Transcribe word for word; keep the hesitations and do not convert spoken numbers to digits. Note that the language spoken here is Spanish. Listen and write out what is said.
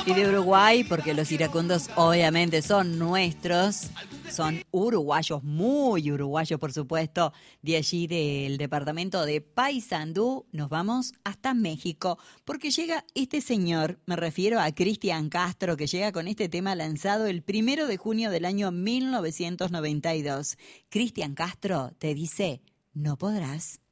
Y de Uruguay, porque los iracundos obviamente son nuestros, son uruguayos, muy uruguayos por supuesto, de allí del departamento de Paysandú, nos vamos hasta México, porque llega este señor, me refiero a Cristian Castro, que llega con este tema lanzado el primero de junio del año mil novecientos noventa y dos. Cristian Castro te dice, no podrás.